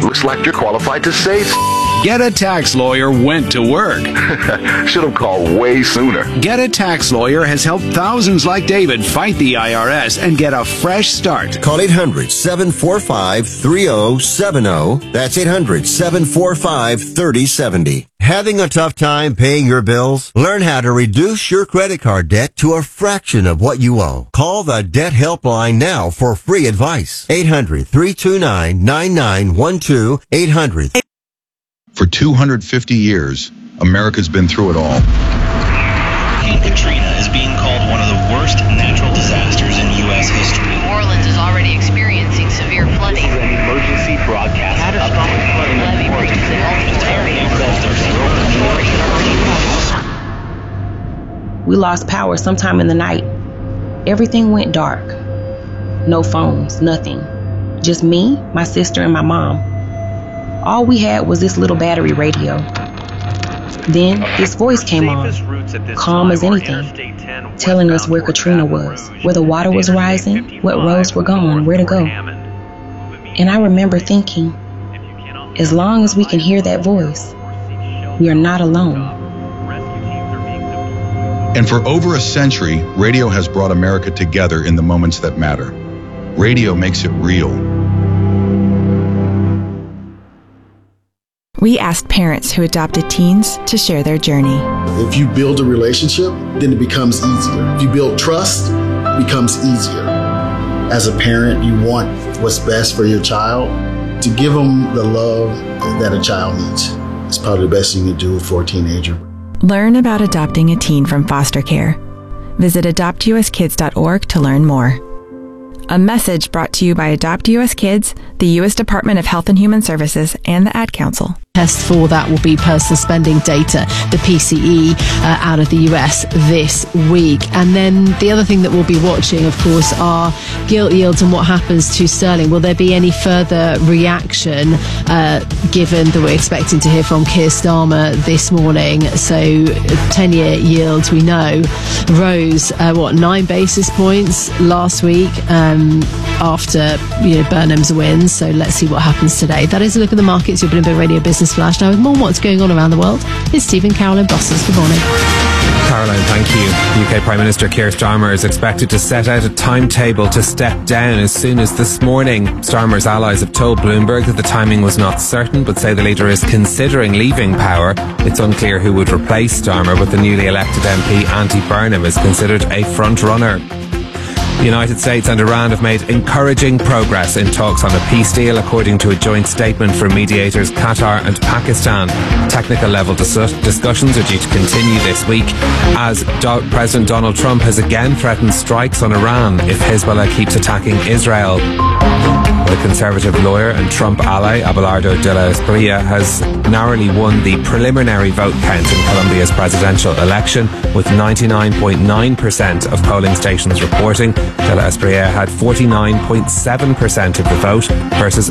Looks like you're qualified to say Get a Tax Lawyer went to work. Should have called way sooner. Get a Tax Lawyer has helped thousands like David fight the IRS and get a fresh start. Call 800-745-3070. That's 800-745-3070. Having a tough time paying your bills? Learn how to reduce your credit card debt to a fraction of what you owe. Call the Debt Helpline now for free advice. 800-329-9912. 800. For 250 years, America's been through it all. Hurricane Katrina is being called one of the worst natural disasters in U.S. history. New Orleans is already experiencing severe flooding. This is an emergency broadcast. Catastrophic flooding. Levee breaches in multiple areas. We lost power sometime in the night. Everything went dark. No phones, nothing. Just me, my sister, and my mom. All we had was this little battery radio. Then this voice came on, calm as anything, telling us where Katrina was, where the water was rising, what roads were gone, where to go. And I remember thinking, as long as we can hear that voice, we are not alone. And for over a century, radio has brought America together in the moments that matter. Radio makes it real. We asked parents who adopted teens to share their journey. If you build a relationship, then it becomes easier. If you build trust, it becomes easier. As a parent, you want what's best for your child. To give them the love that a child needs. It's probably the best you can do for a teenager. Learn about adopting a teen from foster care. Visit adoptuskids.org to learn more. A message brought to you by Adopt US Kids, the U.S. Department of Health and Human Services, and the Ad Council. Test for that will be personal spending data, the PCE, out of the US this week. And then the other thing that we'll be watching, of course, are gilt yields and what happens to sterling. Will there be any further reaction, given that we're expecting to hear from Keir Starmer this morning? So 10-year yields, we know, rose, 9 basis points last week after Burnham's win. So let's see what happens today. That is a look at the markets. Your Bloomberg Radio Business Flash. Now with more on what's going on around the world, it's Stephen Caroline Bosses. Good morning. Caroline, thank you. UK Prime Minister Keir Starmer is expected to set out a timetable to step down as soon as this morning. Starmer's allies have told Bloomberg that the timing was not certain, but say the leader is considering leaving power. It's unclear who would replace Starmer, but the newly elected MP Andy Burnham is considered a front-runner. The United States and Iran have made encouraging progress in talks on a peace deal, according to a joint statement from mediators Qatar and Pakistan. Technical level discussions are due to continue this week as President Donald Trump has again threatened strikes on Iran if Hezbollah keeps attacking Israel. The Conservative lawyer and Trump ally Abelardo de la Espriella has narrowly won the preliminary vote count in Colombia's presidential election, with 99.9% of polling stations reporting. De la Espriella had 49.7% of the vote versus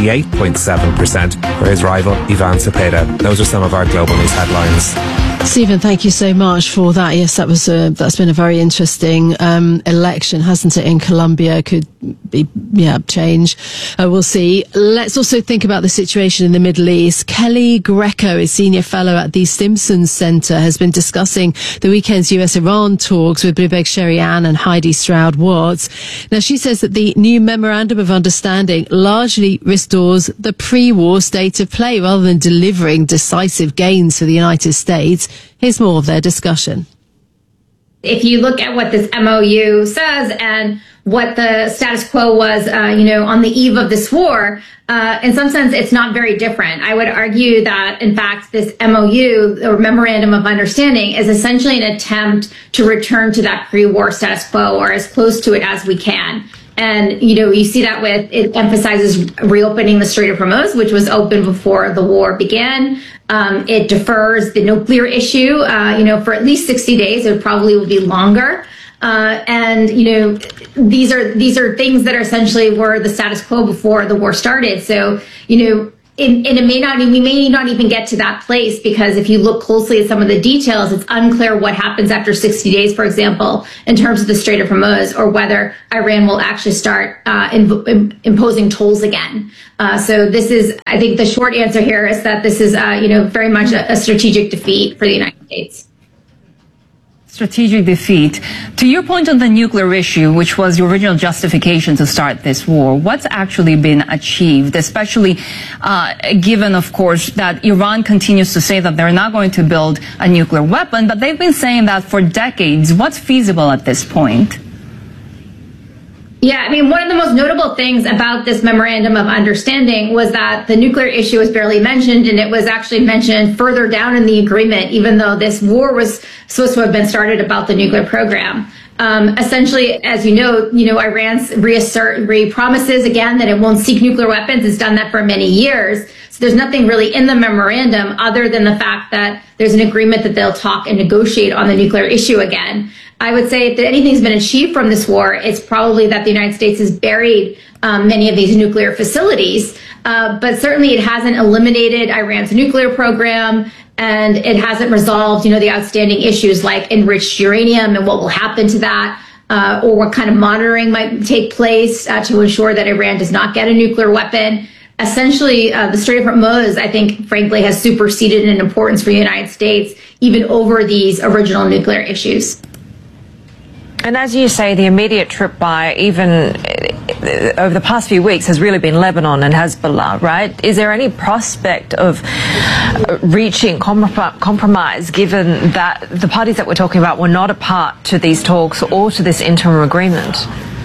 48.7% for his rival Ivan Cepeda. Those are some of our global news headlines. Stephen, thank you so much for that. Yes, that's been a very interesting election, hasn't it, in Colombia? Could be, change. We'll see. Let's also think about the situation in the Middle East. Kelly Greco is senior fellow at the Stimson Center, has been discussing the weekend's US-Iran talks with Bloomberg Sherry Ann and Heidi Stroud-Watts. Now, she says that the new memorandum of understanding largely restores the pre-war state of play rather than delivering decisive gains for the United States. Here's more of their discussion. If you look at what this MOU says and what the status quo was, on the eve of this war, in some sense, it's not very different. I would argue that, in fact, this MOU, or Memorandum of Understanding, is essentially an attempt to return to that pre-war status quo, or as close to it as we can. And, you see that it emphasizes reopening the Strait of Hormuz, which was open before the war began. It defers the nuclear issue, for at least 60 days. It probably will be longer. These are things that are essentially were the status quo before the war started. So, and we may not even get to that place, because if you look closely at some of the details, it's unclear what happens after 60 days, for example, in terms of the Strait of Hormuz, or whether Iran will actually start imposing tolls again. So this is, I think the short answer here is that this is, very much a strategic defeat for the United States. Strategic defeat. To your point on the nuclear issue, which was your original justification to start this war, what's actually been achieved, especially given, of course, that Iran continues to say that they're not going to build a nuclear weapon, but they've been saying that for decades. What's feasible at this point? Yeah, I mean, one of the most notable things about this memorandum of understanding was that the nuclear issue was barely mentioned, and it was actually mentioned further down in the agreement, even though this war was supposed to have been started about the nuclear program. Essentially, as you know, Iran's promises again that it won't seek nuclear weapons. It's done that for many years. So there's nothing really in the memorandum other than the fact that there's an agreement that they'll talk and negotiate on the nuclear issue again. I would say if anything's been achieved from this war, it's probably that the United States has buried many of these nuclear facilities. But certainly it hasn't eliminated Iran's nuclear program, and it hasn't resolved, the outstanding issues like enriched uranium and what will happen to that, or what kind of monitoring might take place to ensure that Iran does not get a nuclear weapon. Essentially, the Strait of Hormuz, I think, frankly, has superseded in importance for the United States, even over these original nuclear issues. And as you say, the immediate trip by, even over the past few weeks, has really been Lebanon and Hezbollah, right? Is there any prospect of reaching compromise, given that the parties that we're talking about were not a part to these talks or to this interim agreement?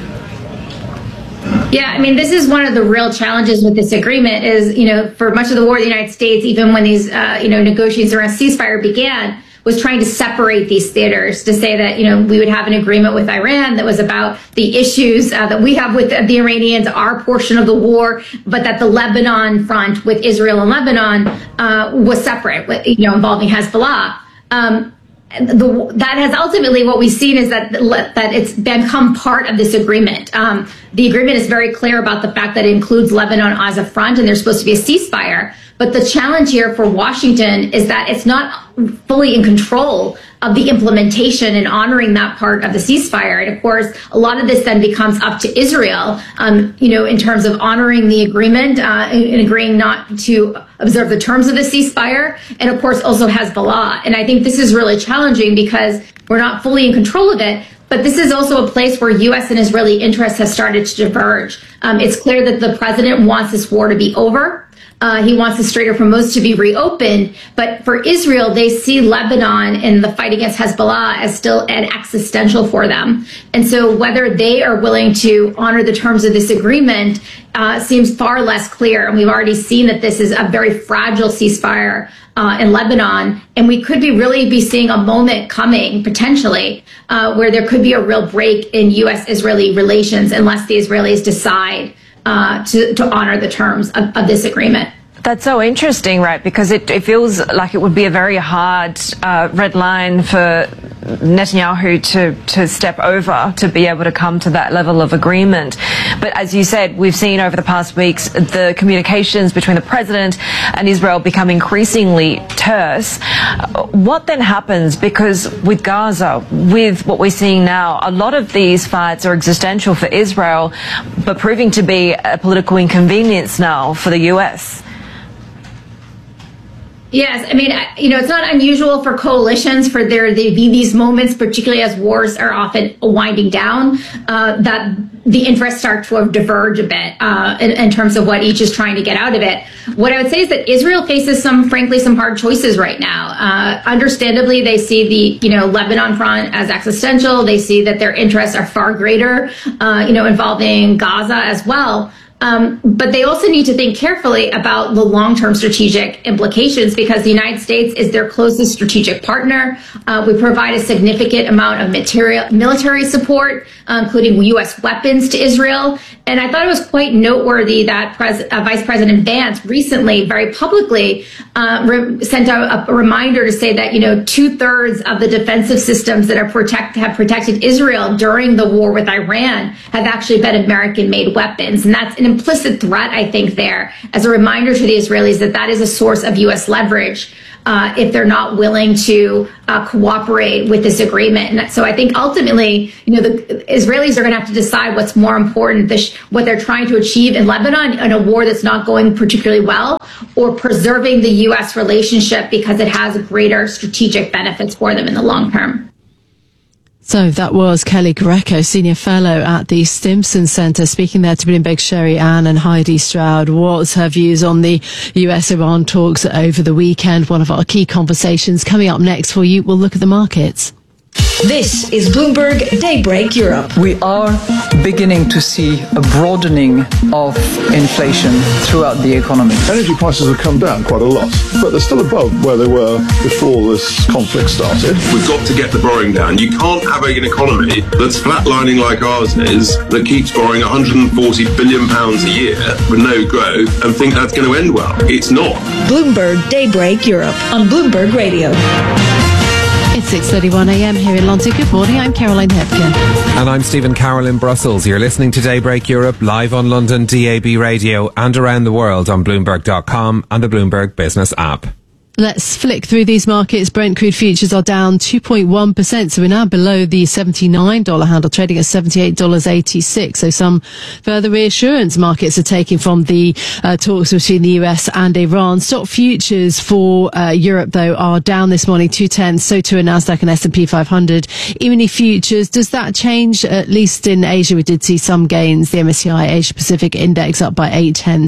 Yeah, I mean, this is one of the real challenges with this agreement is, for much of the war, the United States, even when these, negotiations around ceasefire began, was trying to separate these theaters to say that, we would have an agreement with Iran that was about the issues that we have with the Iranians, our portion of the war, but that the Lebanon front with Israel and Lebanon was separate, involving Hezbollah. That has ultimately, what we've seen is that it's become part of this agreement. The agreement is very clear about the fact that it includes Lebanon as a front, and there's supposed to be a ceasefire. But the challenge here for Washington is that it's not fully in control of the implementation and honoring that part of the ceasefire. And of course, a lot of this then becomes up to Israel, in terms of honoring the agreement and agreeing not to observe the terms of the ceasefire. And of course, also Hezbollah. And I think this is really challenging because we're not fully in control of it. But this is also a place where U.S. and Israeli interests have started to diverge. It's clear that the president wants this war to be over. He wants the Strait of Hormuz to be reopened. But for Israel, they see Lebanon and the fight against Hezbollah as still an existential for them. And so whether they are willing to honor the terms of this agreement seems far less clear. And we've already seen that this is a very fragile ceasefire in Lebanon. And we could really be seeing a moment coming, potentially, where there could be a real break in U.S.-Israeli relations unless the Israelis decide to honor the terms of this agreement. That's so interesting, right? Because it feels like it would be a very hard red line for Netanyahu to step over to be able to come to that level of agreement. But as you said, we've seen over the past weeks the communications between the president and Israel become increasingly terse. What then happens? Because with Gaza, with what we're seeing now, a lot of these fights are existential for Israel, but proving to be a political inconvenience now for the U.S. Yes, I mean, it's not unusual for coalitions for there to be these moments, particularly as wars are often winding down, that the interests start to diverge a bit in terms of what each is trying to get out of it. What I would say is that Israel faces some hard choices right now. Understandably, they see the Lebanon front as existential. They see that their interests are far greater, involving Gaza as well. But they also need to think carefully about the long-term strategic implications because the United States is their closest strategic partner. We provide a significant amount of military support, including U.S. weapons to Israel. And I thought it was quite noteworthy that Vice President Vance recently, very publicly, sent out a reminder to say that, 2/3 of the defensive systems that have protected Israel during the war with Iran have actually been American-made weapons. And that's an implicit threat, I think, there as a reminder to the Israelis that is a source of U.S. leverage if they're not willing to cooperate with this agreement. And so I think ultimately, the Israelis are going to have to decide what's more important, what they're trying to achieve in Lebanon in a war that's not going particularly well, or preserving the U.S. relationship because it has greater strategic benefits for them in the long term. So that was Kelly Greco, Senior Fellow at the Stimson Centre, speaking there to Bloomberg Sherry Ann and Heidi Stroud. What's her views on the US-Iran talks over the weekend? One of our key conversations coming up next for you. We'll look at the markets. This is Bloomberg Daybreak Europe. We are beginning to see a broadening of inflation throughout the economy. Energy prices have come down quite a lot, but they're still above where they were before this conflict started. We've got to get the borrowing down. You can't have an economy that's flatlining like ours is, that keeps borrowing £140 billion a year with no growth and think that's going to end well. It's not. Bloomberg Daybreak Europe on Bloomberg Radio. It's 6:31 a.m. here in London. Good morning, I'm Caroline Hepkin. And I'm Stephen Carroll in Brussels. You're listening to Daybreak Europe live on London DAB radio and around the world on Bloomberg.com and the Bloomberg Business app. Let's flick through these markets. Brent crude futures are down 2.1%, so we're now below the $79 handle, trading at $78.86. So some further reassurance markets are taking from the talks between the US and Iran. Stock futures for Europe, though, are down this morning 0.2. So too are Nasdaq and S&P 500. E-mini futures, does that change? At least in Asia, we did see some gains. The MSCI Asia Pacific Index up by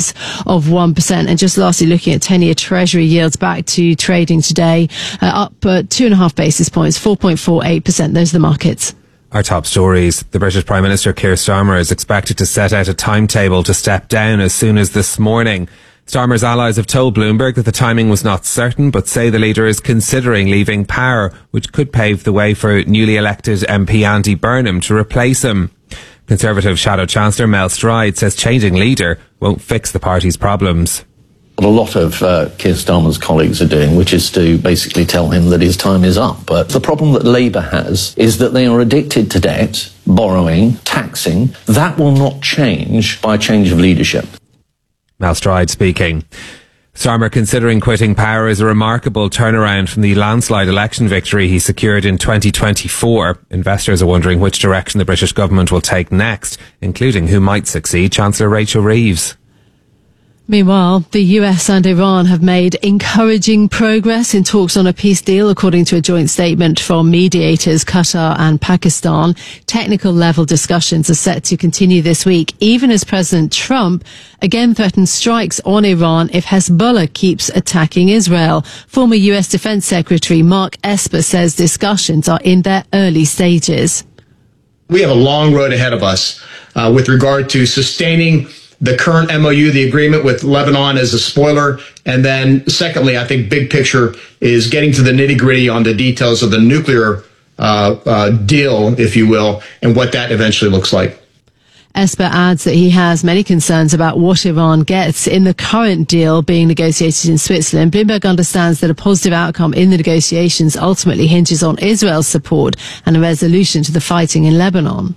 0.8%. And just lastly, looking at 10-year Treasury yields back to trading today, up 2.5 basis points, 4.48%. Those are the markets. Our top stories. The British Prime Minister Keir Starmer is expected to set out a timetable to step down as soon as this morning. Starmer's allies have told Bloomberg that the timing was not certain, but say the leader is considering leaving power, which could pave the way for newly elected MP Andy Burnham to replace him. Conservative Shadow Chancellor Mel Stride says changing leader won't fix the party's problems. What a lot of Keir Starmer's colleagues are doing, which is to basically tell him that his time is up. But the problem that Labour has is that they are addicted to debt, borrowing, taxing. That will not change by a change of leadership. Mel Stride speaking. Starmer considering quitting power is a remarkable turnaround from the landslide election victory he secured in 2024. Investors are wondering which direction the British government will take next, including who might succeed Chancellor Rachel Reeves. Meanwhile, the US and Iran have made encouraging progress in talks on a peace deal, according to a joint statement from mediators Qatar and Pakistan. Technical level discussions are set to continue this week, even as President Trump again threatens strikes on Iran if Hezbollah keeps attacking Israel. Former US Defense Secretary Mark Esper says discussions are in their early stages. We have a long road ahead of us with regard to sustaining the current MOU, the agreement with Lebanon, as a spoiler. And then secondly, I think big picture is getting to the nitty gritty on the details of the nuclear deal, if you will, and what that eventually looks like. Esper adds that he has many concerns about what Iran gets in the current deal being negotiated in Switzerland. Bloomberg understands that a positive outcome in the negotiations ultimately hinges on Israel's support and a resolution to the fighting in Lebanon.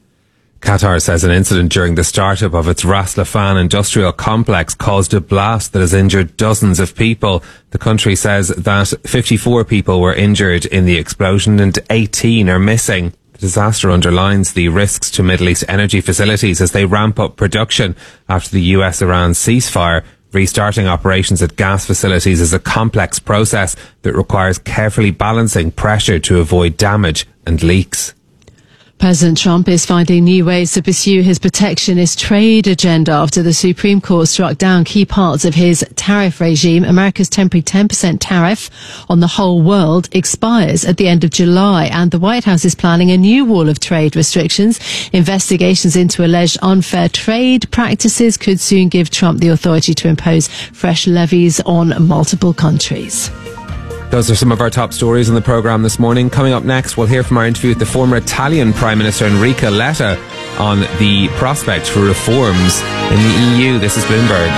Qatar says an incident during the startup of its Ras Laffan industrial complex caused a blast that has injured dozens of people. The country says that 54 people were injured in the explosion and 18 are missing. The disaster underlines the risks to Middle East energy facilities as they ramp up production after the US-Iran ceasefire. Restarting operations at gas facilities is a complex process that requires carefully balancing pressure to avoid damage and leaks. President Trump is finding new ways to pursue his protectionist trade agenda after the Supreme Court struck down key parts of his tariff regime. America's temporary 10% tariff on the whole world expires at the end of July, and the White House is planning a new wall of trade restrictions. Investigations into alleged unfair trade practices could soon give Trump the authority to impose fresh levies on multiple countries. Those are some of our top stories in the programme this morning. Coming up next, we'll hear from our interview with the former Italian Prime Minister Enrico Letta on the prospect for reforms in the EU. This is Bloomberg.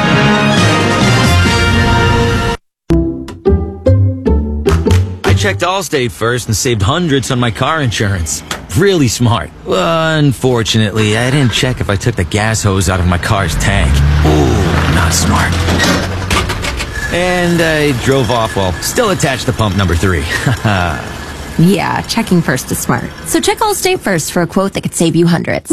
checked Allstate first and saved hundreds on my car insurance. Really smart. Unfortunately, I didn't check if I took the gas hose out of my car's tank. Ooh, not smart. And I drove off while still attached to pump number 3. Yeah, checking first is smart. So check Allstate first for a quote that could save you hundreds.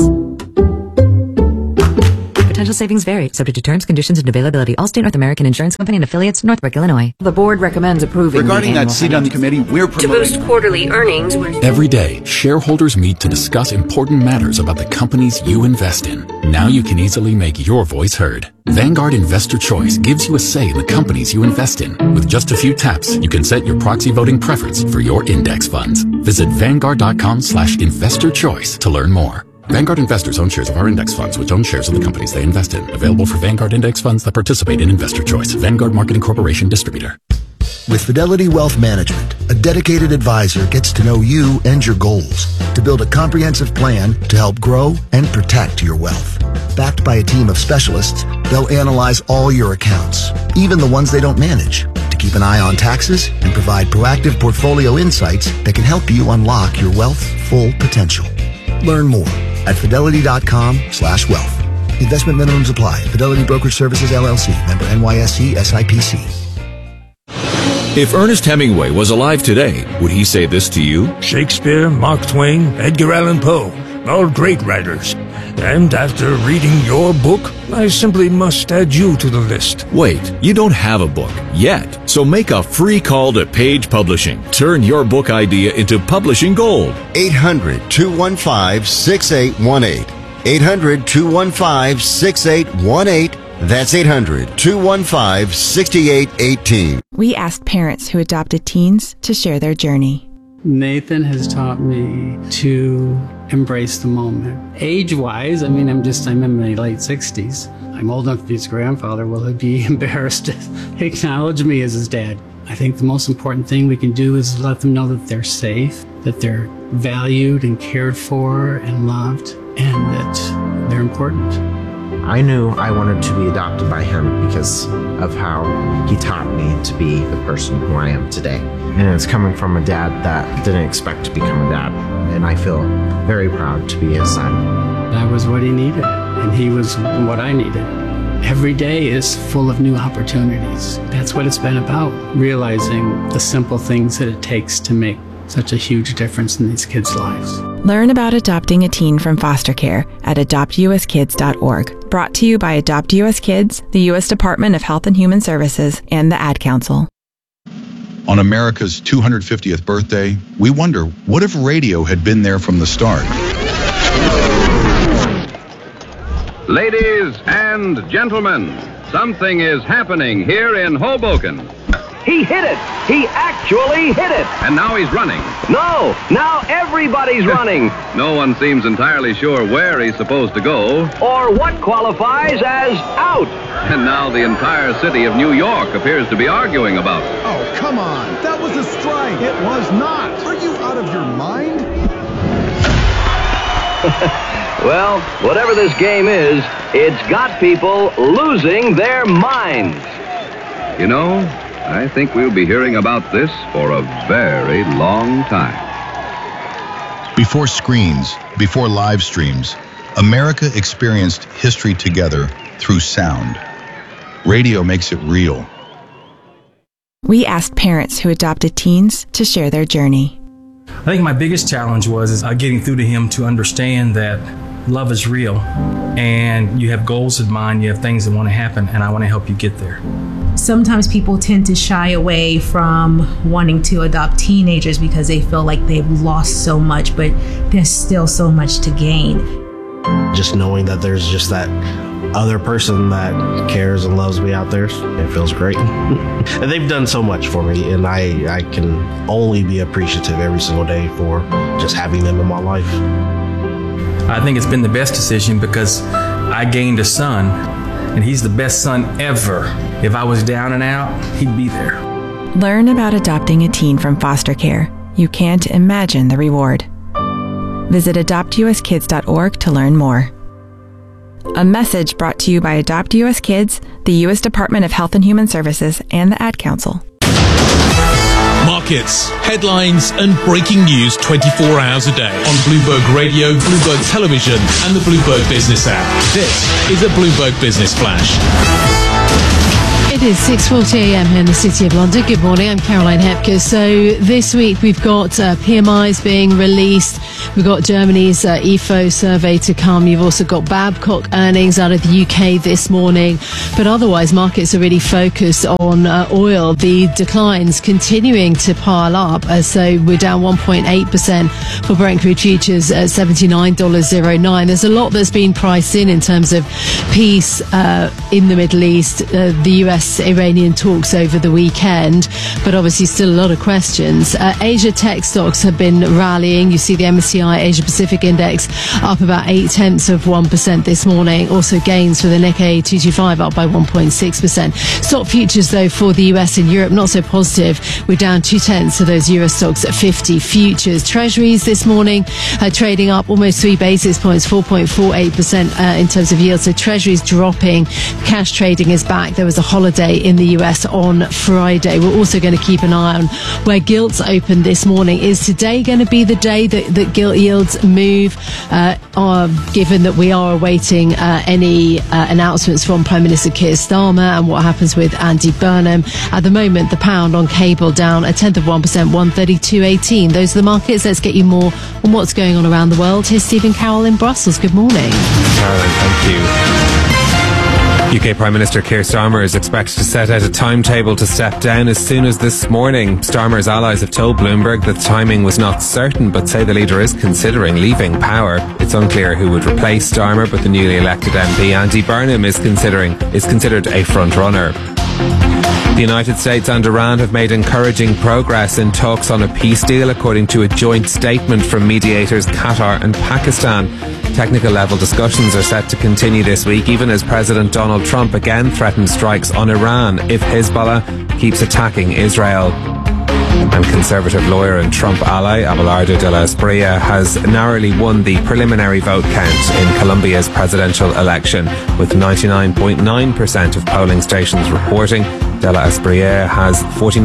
Potential savings vary, subject to terms, conditions, and availability. Allstate North American Insurance Company and affiliates, Northbrook, Illinois. The board recommends approving Regarding that seat on the committee, we're To boost quarterly earnings. Every day, shareholders meet to discuss important matters about the companies you invest in. Now you can easily make your voice heard. Vanguard Investor Choice gives you a say in the companies you invest in. With just a few taps, you can set your proxy voting preference for your index funds. Visit Vanguard.com/investor choice to learn more. Vanguard investors own shares of our index funds, which own shares of the companies they invest in. Available for Vanguard index funds that participate in Investor Choice. Vanguard Marketing Corporation Distributor. With Fidelity Wealth Management, a dedicated advisor gets to know you and your goals to build a comprehensive plan to help grow and protect your wealth. Backed by a team of specialists, they'll analyze all your accounts, even the ones they don't manage, to keep an eye on taxes and provide proactive portfolio insights that can help you unlock your wealth's full potential. Learn more at fidelity.com/wealth. Investment minimums apply. Fidelity Brokerage Services, LLC. Member NYSE SIPC. If Ernest Hemingway was alive today, would he say this to you? Shakespeare, Mark Twain, Edgar Allan Poe, all great writers. And after reading your book, I simply must add you to the list. Wait, you don't have a book yet. So make a free call to Page Publishing. Turn your book idea into publishing gold. 800-215-6818. 800-215-6818. That's 800-215-6818. We asked parents who adopted teens to share their journey. Nathan has taught me to embrace the moment. Age-wise, I'm in my late 60s. I'm old enough to be his grandfather. Will he be embarrassed to acknowledge me as his dad? I think the most important thing we can do is let them know that they're safe, that they're valued and cared for and loved, and that they're important. I knew I wanted to be adopted by him because of how he taught me to be the person who I am today. And it's coming from a dad that didn't expect to become a dad. And I feel very proud to be his son. I was what he needed, and he was what I needed. Every day is full of new opportunities. That's what it's been about, realizing the simple things that it takes to make such a huge difference in these kids' lives. Learn about adopting a teen from foster care at adoptuskids.org. Brought to you by Adopt US Kids, the U.S. Department of Health and Human Services, and the Ad Council. On America's 250th birthday, we wonder, what if radio had been there from the start? Ladies and gentlemen, something is happening here in Hoboken. He hit it! He actually hit it! And now he's running. No! Now everybody's running! No one seems entirely sure where he's supposed to go. Or what qualifies as out! And now the entire city of New York appears to be arguing about it. Oh, come on! That was a strike! It was not! Are you out of your mind? Well, whatever this game is, it's got people losing their minds. You know, I think we'll be hearing about this for a very long time. Before screens, before live streams, America experienced history together through sound. Radio makes it real. We asked parents who adopted teens to share their journey. I think my biggest challenge was getting through to him to understand that love is real and you have goals in mind, you have things that want to happen, and I want to help you get there. Sometimes people tend to shy away from wanting to adopt teenagers because they feel like they've lost so much, but there's still so much to gain. Just knowing that there's just that other person that cares and loves me out there, it feels great. And they've done so much for me, and I can only be appreciative every single day for just having them in my life. I think it's been the best decision because I gained a son, and he's the best son ever. If I was down and out, he'd be there. Learn about adopting a teen from foster care. You can't imagine the reward. Visit adoptuskids.org to learn more. A message brought to you by Adopt US Kids, the U.S. Department of Health and Human Services, and the Ad Council. Markets, headlines and breaking news 24 hours a day on Bloomberg Radio, Bloomberg Television and the Bloomberg Business app. This is a Bloomberg Business Flash. It is 6:40 a.m. here in the City of London. Good morning, I'm Caroline Hepker. So this week we've got PMIs being released. We've got Germany's IFO survey to come. You've also got Babcock earnings out of the UK this morning. But otherwise, markets are really focused on oil. The declines continuing to pile up. So we're down 1.8% for Brent crude futures at $79.09. There's a lot that's been priced in terms of peace in the Middle East, the US-Iranian talks over the weekend, but obviously still a lot of questions. Asia tech stocks have been rallying. You see the MSCI Asia Pacific Index up about 0.8% this morning. Also gains for the Nikkei 225 up by 1.6%. Stock futures though for the US and Europe not so positive. We're down 0.2 of those Euro stocks at 50 futures. Treasuries this morning trading up almost 3 basis points, 4.48% in terms of yield. So Treasuries dropping. Cash trading is back. There was a holiday in the US on Friday. We're also going to keep an eye on where gilts open this morning. Is today going to be the day that gilt yields move, given that we are awaiting any announcements from Prime Minister Keir Starmer and what happens with Andy Burnham? At the moment, the pound on cable down 0.1%, 132.18. Those are the markets. Let's get you more on what's going on around the world. Here's Stephen Carroll in Brussels. Good morning. Caroline, thank you. UK Prime Minister Keir Starmer is expected to set out a timetable to step down as soon as this morning. Starmer's allies have told Bloomberg that the timing was not certain, but say the leader is considering leaving power. It's unclear who would replace Starmer, but the newly elected MP Andy Burnham is considered a front-runner. The United States and Iran have made encouraging progress in talks on a peace deal, according to a joint statement from mediators Qatar and Pakistan. Technical level discussions are set to continue this week, even as President Donald Trump again threatens strikes on Iran if Hezbollah keeps attacking Israel. And Conservative lawyer and Trump ally Abelardo de la Espriella has narrowly won the preliminary vote count in Colombia's presidential election, with 99.9% of polling stations reporting. De la Espriella has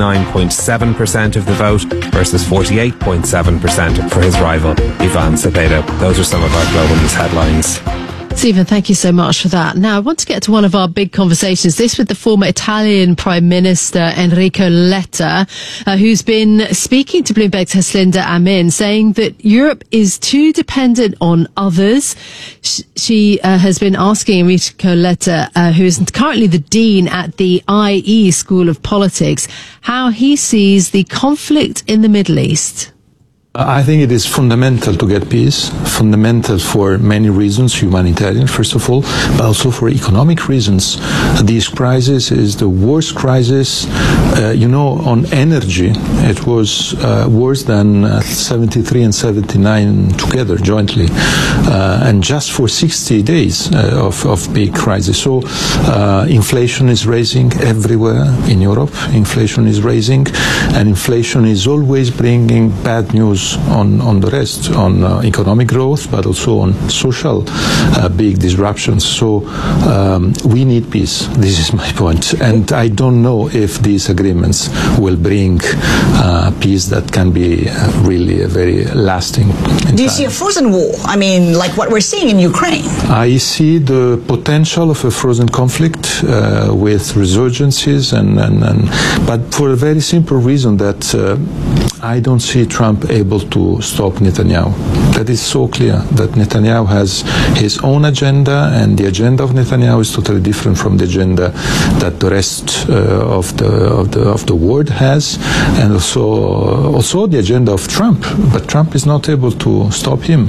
49.7% of the vote versus 48.7% for his rival Ivan Cepeda. Those are some of our global news headlines. Stephen, thank you so much for that. Now, I want to get to one of our big conversations, this with the former Italian Prime Minister Enrico Letta, who's been speaking to Bloomberg's Heslinda Amin, saying that Europe is too dependent on others. She has been asking Enrico Letta, who is currently the Dean at the IE School of Politics, how he sees the conflict in the Middle East. I think it is fundamental to get peace, fundamental for many reasons, humanitarian first of all, but also for economic reasons. This crisis is the worst crisis, on energy. It was worse than 73 and 79 together jointly, and just for 60 days of big crisis. So inflation is rising everywhere in Europe. Inflation is rising, and inflation is always bringing bad news on the rest, on economic growth, but also on social big disruptions. So we need peace. This is my point. And I don't know if these agreements will bring peace that can be really a very lasting. Do you see a frozen war? I mean, like what we're seeing in Ukraine? I see the potential of a frozen conflict with resurgences, but for a very simple reason that I don't see Trump able to stop Netanyahu. That is so clear that Netanyahu has his own agenda, and the agenda of Netanyahu is totally different from the agenda that the rest of the world has, and also the agenda of Trump. But Trump is not able to stop him.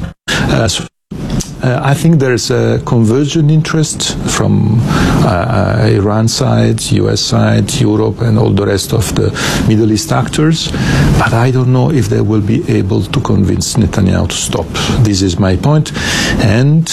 I think there's a convergent interest from Iran side, US side, Europe, and all the rest of the Middle East actors. But I don't know if they will be able to convince Netanyahu to stop. This is my point. And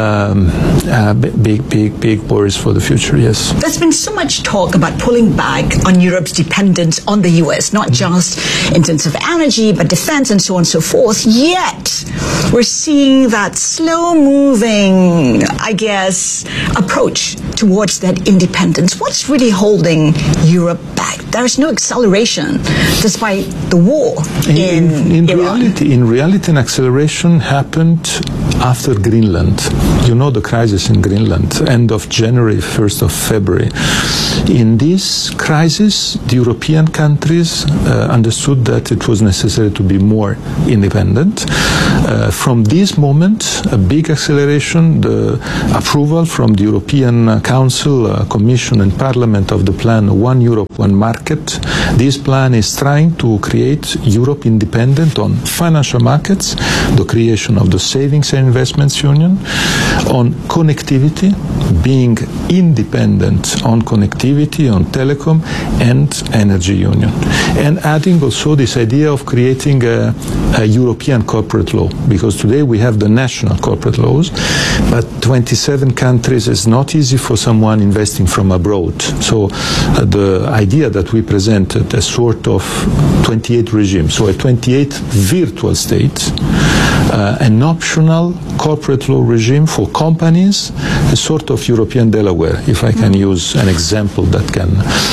big worries for the future, yes. There's been so much talk about pulling back on Europe's dependence on the US, not just in terms of energy, but defense and so on and so forth. Yet, we're seeing that slow-moving, I guess, approach towards that independence. What's really holding Europe back? there's no acceleration despite the war in Iran. In reality, an acceleration happened after Greenland. You know the crisis in Greenland, end of January, 1st of February. In this crisis, the European countries understood that it was necessary to be more independent. From this moment, a big acceleration, the approval from the European Council, Commission and Parliament of the plan One Europe, One Market. This plan is trying to create Europe independent on financial markets, the creation of the Savings and Investments Union, on connectivity, being independent on connectivity, on telecom and energy union. And adding also this idea of creating a European corporate law, because today we have the national corporate laws, but 27 countries is not easy for someone investing from abroad. So the idea that we presented a sort of 28 regime, so a 28 virtual states, an optional corporate law regime for companies, a sort of European Delaware, if I can use an example that can.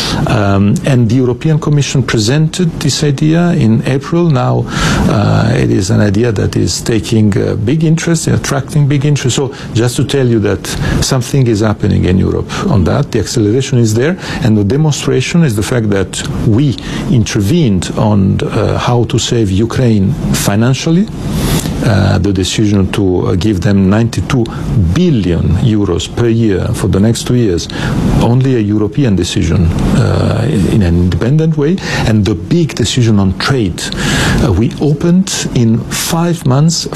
And the European Commission presented this idea in April. Now it is an idea that is taking big interest, attracting big interest. So just to tell you that something is happening in Europe on that, the acceleration is there, and the demonstration is the fact that we intervened on how to save Ukraine financially. The decision to give them 92 billion euros per year for the next 2 years, only a European decision in an independent way, and the big decision on trade. We opened in 5 months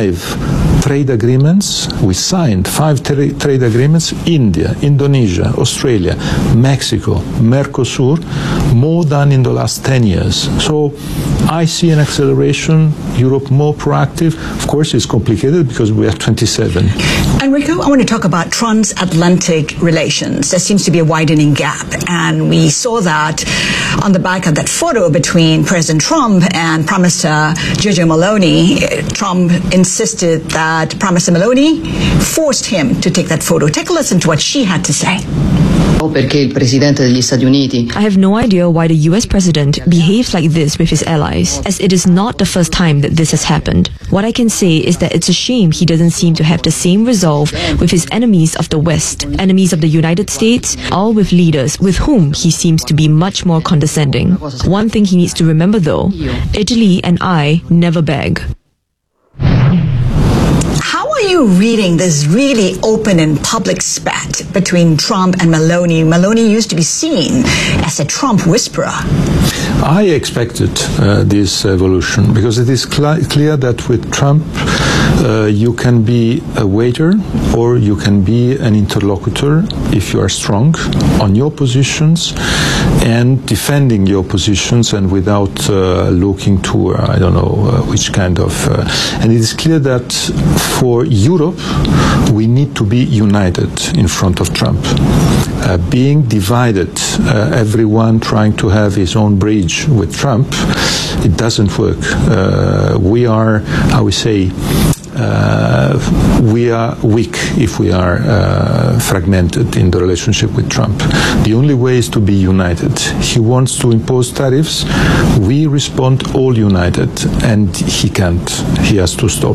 5 trade agreements. We signed 5 trade agreements: India, Indonesia, Australia, Mexico, Mercosur, more than in the last 10 years. So I see an acceleration, Europe more proactive. Of course, it's complicated because we have 27. Enrico, I want to talk about transatlantic relations. There seems to be a widening gap, and we saw that on the back of that photo between President Trump and Prime Minister Giorgia Meloni. Trump insisted that Prime Minister Meloni forced him to take that photo. Take a listen to what she had to say. I have no idea why the US president behaves like this with his allies, as it is not the first time that this has happened. What I can say is that it's a shame he doesn't seem to have the same resolve with his enemies of the West, enemies of the United States, or with leaders with whom he seems to be much more condescending. One thing he needs to remember though, Italy and I never beg. How are you reading this really open and public spat between Trump and Meloni? Meloni used to be seen as a Trump whisperer. I expected this evolution because it is clear that with Trump you can be a waiter or you can be an interlocutor if you are strong on your positions and defending your positions and without looking to I don't know which kind of and it is clear that for Europe we need to be united in front of Trump. Being divided, everyone trying to have his own bridge with Trump, it doesn't work. We are, I would say, we are weak if we are fragmented in the relationship with Trump. The only way is to be united. He wants to impose tariffs. We respond all united, and he can't. He has to stop.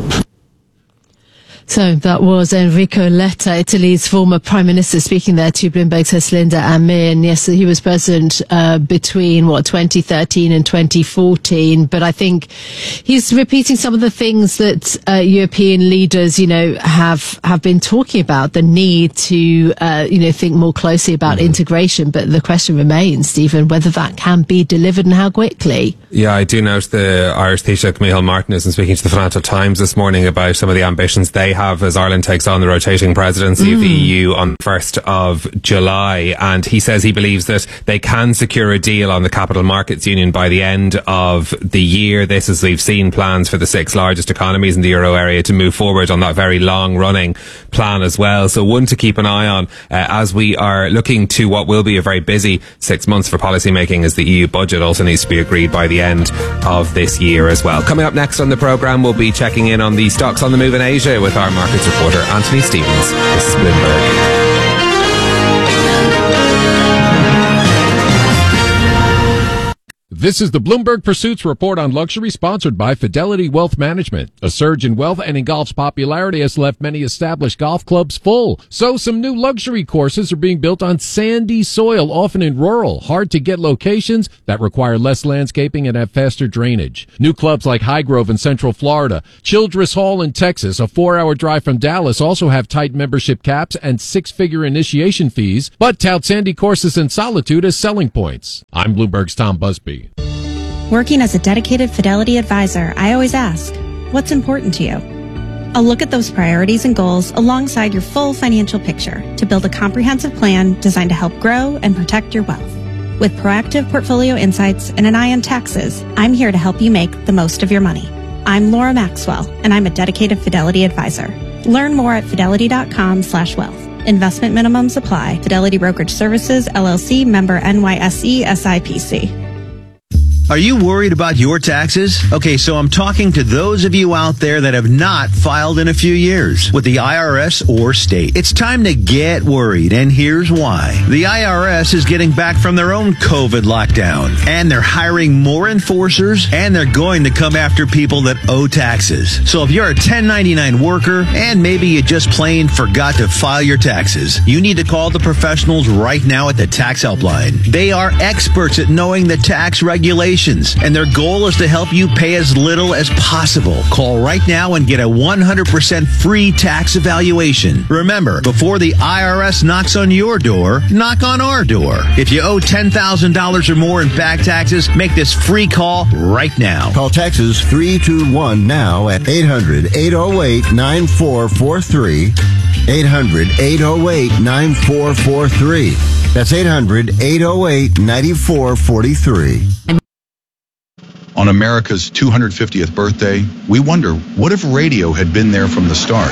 So that was Enrico Letta, Italy's former Prime Minister, speaking there to Bloomberg's Herslinda Amir. And yes, he was president between, 2013 and 2014. But I think he's repeating some of the things that European leaders, have been talking about, the need to, think more closely about integration. But the question remains, Stephen, whether that can be delivered and how quickly. Yeah, I do note the Irish Taoiseach Micheál Martin is speaking to the Financial Times this morning about some of the ambitions they have as Ireland takes on the rotating presidency of the EU on the 1st of July. And he says he believes that they can secure a deal on the Capital Markets Union by the end of the year. This is, we've seen plans for the 6 largest economies in the euro area to move forward on that very long running plan as well. So one to keep an eye on as we are looking to what will be a very busy 6 months for policy making, as the EU budget also needs to be agreed by the end of this year as well. Coming up next on the programme, we'll be checking in on the stocks on the move in Asia with our markets reporter Anthony Stevens. This is Bloomberg. This is the Bloomberg Pursuits Report on Luxury, sponsored by Fidelity Wealth Management. A surge in wealth and in golf's popularity has left many established golf clubs full. So some new luxury courses are being built on sandy soil, often in rural, hard-to-get locations that require less landscaping and have faster drainage. New clubs like Highgrove in Central Florida, Childress Hall in Texas, a 4-hour drive from Dallas, also have tight membership caps and 6-figure initiation fees, but tout sandy courses and solitude as selling points. I'm Bloomberg's Tom Busby. Working as a dedicated Fidelity advisor, I always ask, what's important to you? I'll look at those priorities and goals alongside your full financial picture to build a comprehensive plan designed to help grow and protect your wealth. With proactive portfolio insights and an eye on taxes, I'm here to help you make the most of your money. I'm Laura Maxwell, and I'm a dedicated Fidelity advisor. Learn more at fidelity.com/wealth. Investment minimums apply. Fidelity Brokerage Services, LLC, member NYSE, SIPC. Are you worried about your taxes? Okay, so I'm talking to those of you out there that have not filed in a few years with the IRS or state. It's time to get worried, and here's why. The IRS is getting back from their own COVID lockdown, and they're hiring more enforcers, and they're going to come after people that owe taxes. So if you're a 1099 worker, and maybe you just plain forgot to file your taxes, you need to call the professionals right now at the Tax Helpline. They are experts at knowing the tax regulations, and their goal is to help you pay as little as possible. Call right now and get a 100% free tax evaluation. Remember, before the IRS knocks on your door, knock on our door. If you owe $10,000 or more in back taxes, make this free call right now. Call Texas 321 now at 800-808-9443. 800-808-9443. That's 800-808-9443. On America's 250th birthday, we wonder, what if radio had been there from the start?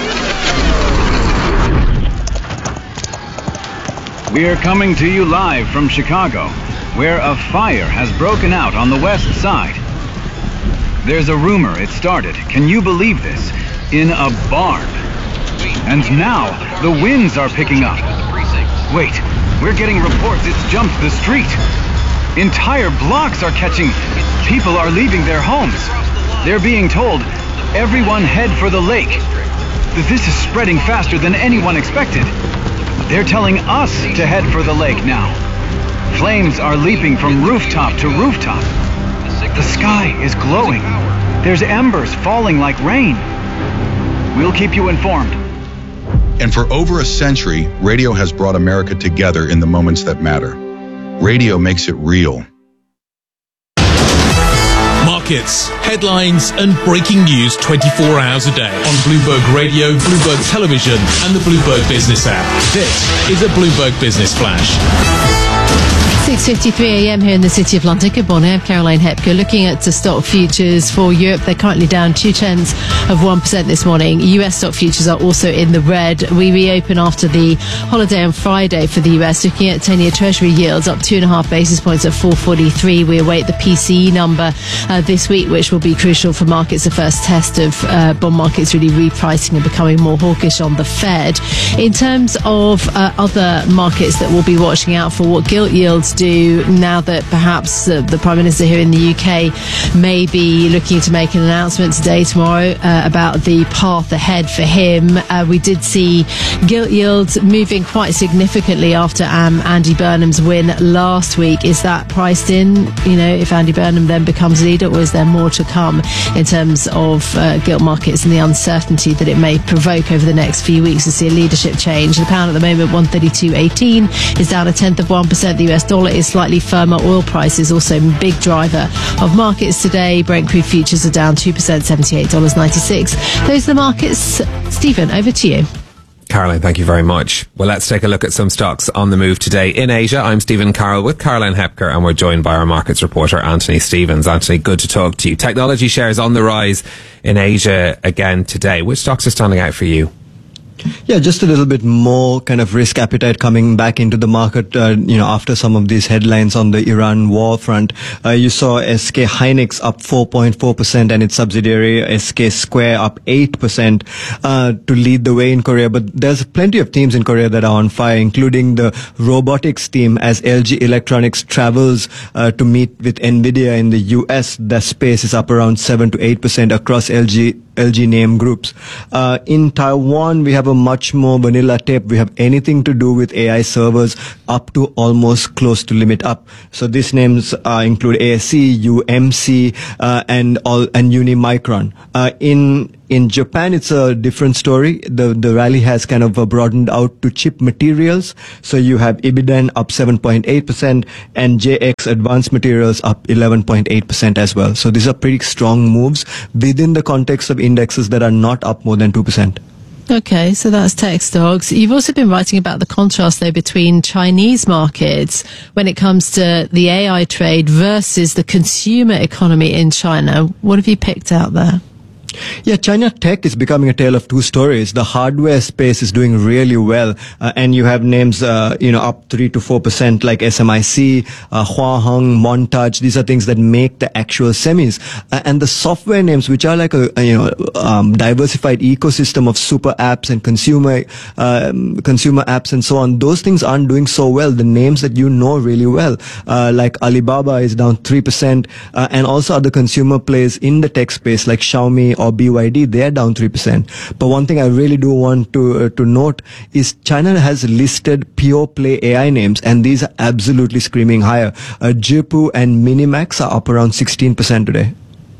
We're coming to you live from Chicago, where a fire has broken out on the west side. There's a rumor it started, can you believe this, in a barn. And now, the winds are picking up. Wait, we're getting reports it's jumped the street. Entire blocks are catching. People are leaving their homes. They're being told, everyone head for the lake. This is spreading faster than anyone expected. They're telling us to head for the lake now. Flames are leaping from rooftop to rooftop. The sky is glowing. There's embers falling like rain. We'll keep you informed. And for over a century, radio has brought America together in the moments that matter. Radio makes it real. Markets, headlines, and breaking news 24 hours a day on Bloomberg Radio, Bloomberg Television, and the Bloomberg Business app. This is a Bloomberg Business Flash. 6:53 a.m. here in the City of London. Good morning, I'm Caroline Hepker. Looking at the stock futures for Europe, they're currently down 0.2% this morning. US stock futures are also in the red. We reopen after the holiday on Friday for the US, looking at 10-year Treasury yields up 2.5 basis points at 4.43. We await the PCE number this week, which will be crucial for markets. The first test of bond markets really repricing and becoming more hawkish on the Fed. In terms of other markets that we'll be watching out for, what gilt yields do now that perhaps the Prime Minister here in the UK may be looking to make an announcement today, tomorrow, about the path ahead for him. We did see gilt yields moving quite significantly after Andy Burnham's win last week. Is that priced in, if Andy Burnham then becomes leader, or is there more to come in terms of gilt markets and the uncertainty that it may provoke over the next few weeks to see a leadership change? The pound at the moment, 132.18, is down 0.1%. The US dollar is slightly firmer. Oil prices also a big driver of markets today. Brent crude futures are down 2%, $78.96. Those are the markets. Stephen, over to you. Caroline, thank you very much. Well, let's take a look at some stocks on the move today. In Asia, I'm Stephen Carroll with Caroline Hepker, and we're joined by our markets reporter, Anthony Stevens. Anthony, good to talk to you. Technology shares on the rise in Asia again today. Which stocks are standing out for you? Yeah, just a little bit more kind of risk appetite coming back into the market, after some of these headlines on the Iran war front. You saw SK Hynix up 4.4% and its subsidiary SK Square up 8% to lead the way in Korea. But there's plenty of teams in Korea that are on fire, including the robotics team as LG Electronics travels to meet with NVIDIA in the US. The space is up around 7 to 8% across LG name groups. In Taiwan, we have a much more vanilla tape. We have anything to do with AI servers up to almost close to limit up. So these names include ASE, UMC, and Unimicron. In Japan, it's a different story. The rally has kind of broadened out to chip materials. So you have Ibiden up 7.8% and JX Advanced Materials up 11.8% as well. So these are pretty strong moves within the context of indexes that are not up more than 2%. Okay, so that's tech stocks. You've also been writing about the contrast, though, between Chinese markets when it comes to the AI trade versus the consumer economy in China. What have you picked out there? Yeah, China tech is becoming a tale of two stories. The hardware space is doing really well, and you have names, up 3 to 4% like SMIC, Huaheng, Montage. These are things that make the actual semis, and the software names, which are like a diversified ecosystem of super apps and consumer apps and so on. Those things aren't doing so well. The names that you know really well, like Alibaba, is down 3%, and also other consumer plays in the tech space like Xiaomi or BYD, they're down 3%. But one thing I really do want to note is China has listed pure play AI names, and these are absolutely screaming higher. Zhipu and Minimax are up around 16% today.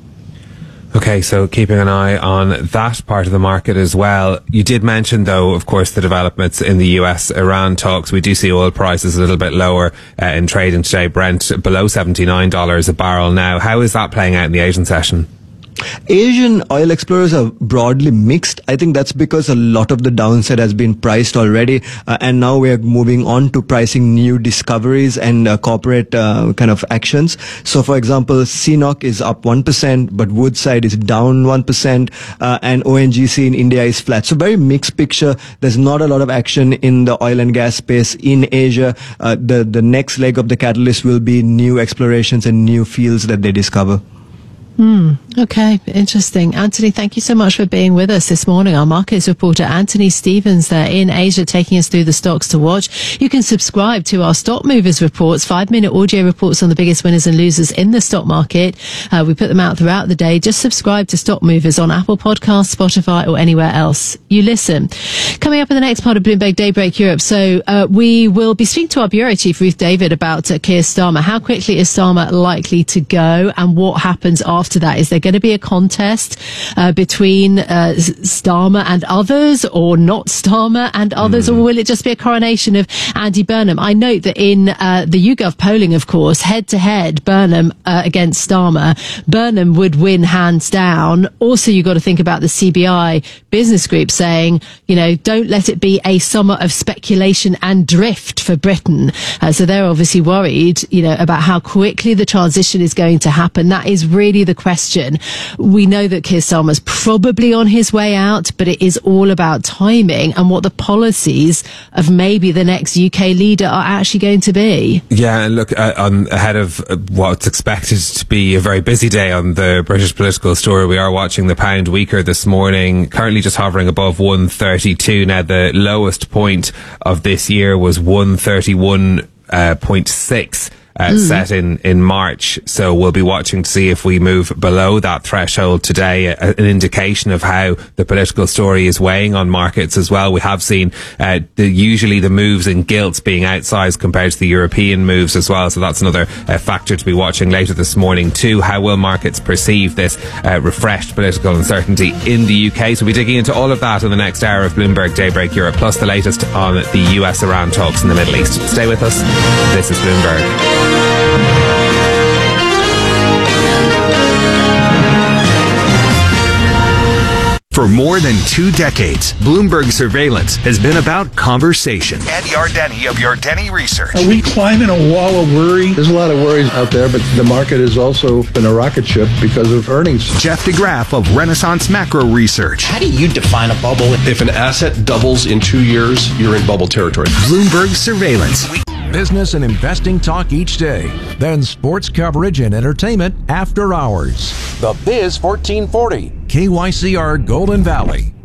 Okay, so keeping an eye on that part of the market as well. You did mention, though, of course, the developments in the US-Iran talks. We do see oil prices a little bit lower in trading today. Brent below $79 a barrel now. How is that playing out in the Asian session? Asian oil explorers are broadly mixed. I think that's because a lot of the downside has been priced already, and now we are moving on to pricing new discoveries and corporate kind of actions. So, for example, CNOOC is up 1%, but Woodside is down 1%, and ONGC in India is flat. So, very mixed picture. There's not a lot of action in the oil and gas space in Asia. The next leg of the catalyst will be new explorations and new fields that they discover. Okay, interesting. Anthony, thank you so much for being with us this morning. Our markets reporter, Anthony Stevens, there in Asia, taking us through the stocks to watch. You can subscribe to our Stock Movers reports, 5-minute audio reports on the biggest winners and losers in the stock market. We put them out throughout the day. Just subscribe to Stock Movers on Apple Podcasts, Spotify, or anywhere else you listen. Coming up in the next part of Bloomberg Daybreak Europe. So we will be speaking to our bureau chief, Ruth David, about Keir Starmer. How quickly is Starmer likely to go, and what happens after that? Is there going to be a contest between Starmer and others, or not Starmer and others, or will it just be a coronation of Andy Burnham? I note that in the YouGov polling, of course, head-to-head, Burnham against Starmer, Burnham would win hands down. Also, you've got to think about the CBI Business Group saying, don't let it be a summer of speculation and drift for Britain. So they're obviously worried, about how quickly the transition is going to happen. That is really the question. We know that Keir Starmer's probably on his way out, but it is all about timing and what the policies of maybe the next UK leader are actually going to be. Yeah, and look, ahead of what's expected to be a very busy day on the British political story, we are watching the pound weaker this morning, currently just hovering above 132. Now, the lowest point of this year was 131.6. Set in March. So we'll be watching to see if we move below that threshold today, an indication of how the political story is weighing on markets as well. We have seen usually the moves in gilts being outsized compared to the European moves as well. So that's another factor to be watching later this morning too. How will markets perceive this refreshed political uncertainty in the UK? So we'll be digging into all of that in the next hour of Bloomberg Daybreak Europe, plus the latest on the US-Iran talks in the Middle East. Stay with us. This is Bloomberg. For For more than 2 decades, Bloomberg Surveillance has been about conversation. Ed Yardeni of Yardeni Research. Are we climbing a wall of worry? There's a lot of worries out there, but the market has also been a rocket ship because of earnings. Jeff DeGraff of Renaissance Macro Research. How do you define a bubble? If an asset doubles in 2 years, you're in bubble territory. Bloomberg Surveillance. Business and investing talk each day. Then sports coverage and entertainment after hours. The Biz 1440. KYCR Golden Valley.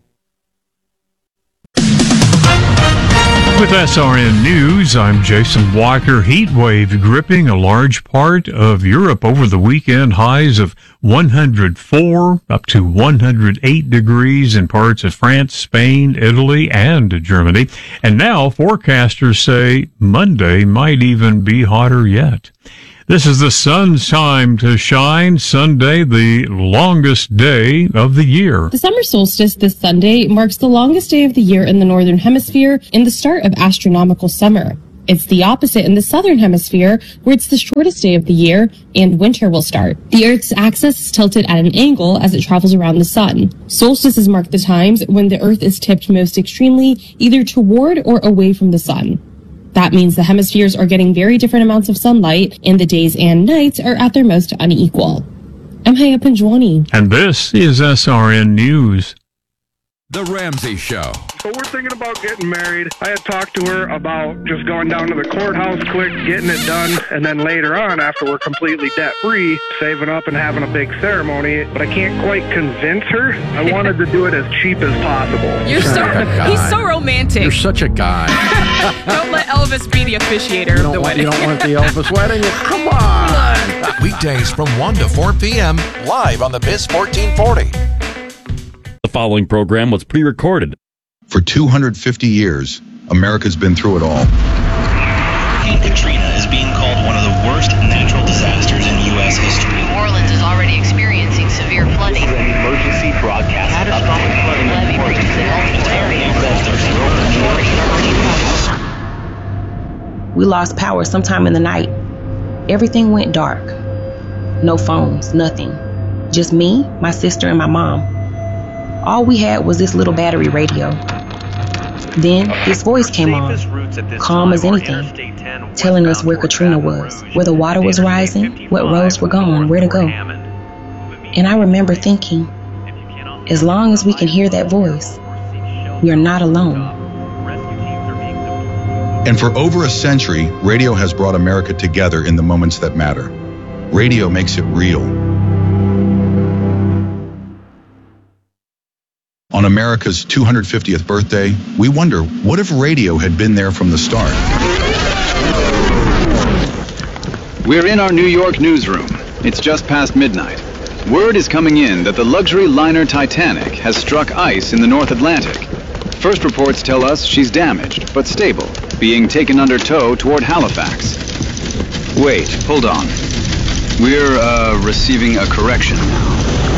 With SRN News, I'm Jason Walker. Heat wave gripping a large part of Europe over the weekend. Highs of 104 up to 108 degrees in parts of France, Spain, Italy, and Germany. And now forecasters say Monday might even be hotter yet. This is the sun's time to shine. Sunday, the longest day of the year. The summer solstice this Sunday marks the longest day of the year in the Northern Hemisphere and the start of astronomical summer. It's the opposite in the Southern Hemisphere, where it's the shortest day of the year and winter will start. The Earth's axis is tilted at an angle as it travels around the sun. Solstices mark the times when the Earth is tipped most extremely, either toward or away from the sun. That means the hemispheres are getting very different amounts of sunlight, and the days and nights are at their most unequal. I'm Haya Panjwani. And this is SRN News. The Ramsey Show. So we're thinking about getting married. I had talked to her about just going down to the courthouse quick, getting it done, and then later on, after we're completely debt-free, saving up and having a big ceremony. But I can't quite convince her. I wanted to do it as cheap as possible. He's so romantic. You're such a guy. Don't let Elvis be the officiator of the wedding. You don't want the Elvis wedding? Come on. Weekdays from 1 to 4 p.m. live on the Biz 1440. The following program was pre-recorded. For 250 years, America's been through it all. Hurricane Katrina is being called one of the worst natural disasters in U.S. history. New Orleans is already experiencing severe flooding. This is an emergency broadcast. Catastrophic flooding levee breaches in multiple areas. We lost power sometime in the night. Everything went dark. No phones, nothing. Just me, my sister, and my mom. All we had was this little battery radio. Then this voice came on, calm as anything, telling us where Katrina was, where the water was rising, what roads were gone, where to go. And I remember thinking, as long as we can hear that voice, we are not alone. And for over a century, radio has brought America together in the moments that matter. Radio makes it real. On America's 250th birthday, we wonder, what if radio had been there from the start? We're in our New York newsroom. It's just past midnight. Word is coming in that the luxury liner Titanic has struck ice in the North Atlantic. First reports tell us she's damaged, but stable, being taken under tow toward Halifax. Wait, hold on. We're, receiving a correction now.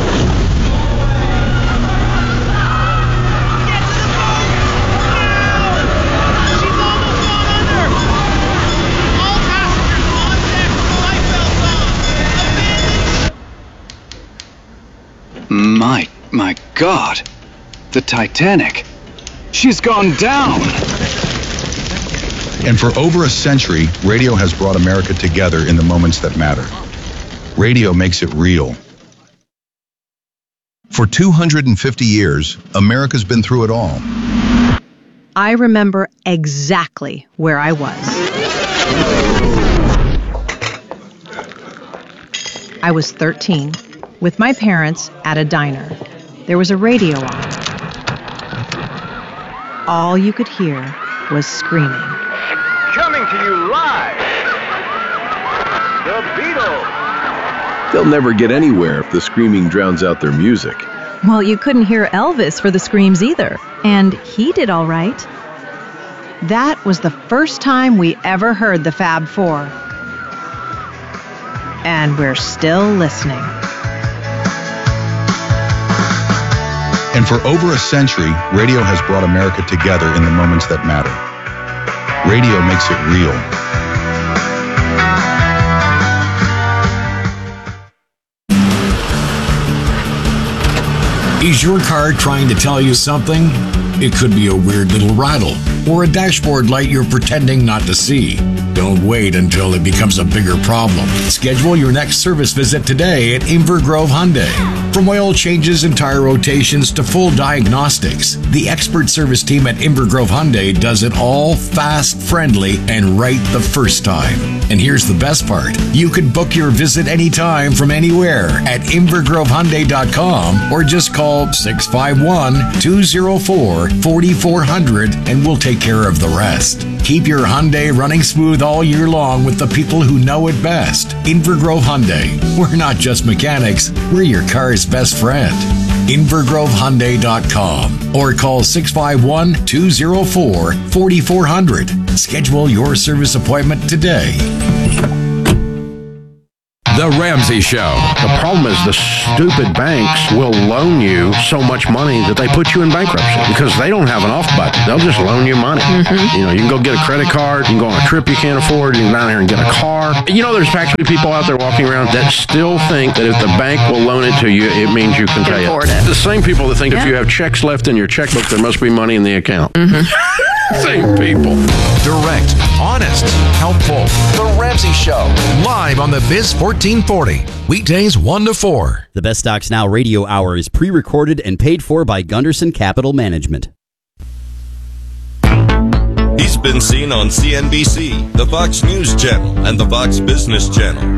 My God, the Titanic, she's gone down. And for over a century, radio has brought America together in the moments that matter. Radio makes it real. For 250 years, America's been through it all. I remember exactly where I was. I was 13, with my parents at a diner. There was a radio on. All you could hear was screaming. Coming to you live, the Beatles. They'll never get anywhere if the screaming drowns out their music. Well, you couldn't hear Elvis for the screams either, and he did all right. That was the first time we ever heard the Fab Four. And we're still listening. And for over a century, radio has brought America together in the moments that matter. Radio makes it real. Is your car trying to tell you something? It could be a weird little rattle or a dashboard light you're pretending not to see. Don't wait until it becomes a bigger problem. Schedule your next service visit today at Inver Grove Hyundai. From oil changes and tire rotations to full diagnostics, the expert service team at Inver Grove Hyundai does it all fast, friendly, and right the first time. And here's the best part. You can book your visit anytime from anywhere at InvergroveHyundai.com or just call 651-204-4400 and we'll take care of the rest. Keep your Hyundai running smooth all year long with the people who know it best. Inver Grove Hyundai. We're not just mechanics, we're your car's best friend. InvergroveHyundai.com or call 651-204-4400. Schedule your service appointment today. The Ramsey Show. The problem is the stupid banks will loan you so much money that they put you in bankruptcy because they don't have an off button. They'll just loan you money. You know, you can go get a credit card, you can go on a trip you can't afford, you can go down here and get a car. You know, there's actually people out there walking around that still think that if the bank will loan it to you, it means you can pay it. The same people that think if you have checks left in your checkbook, there must be money in the account. Same people. Direct, honest, helpful. The Ramsey Show. Live on the Biz 1440. Weekdays 1 to 4. The Best Stocks Now radio hour is pre-recorded and paid for by Gunderson Capital Management. He's been seen on CNBC, the Fox News Channel, and the Fox Business Channel.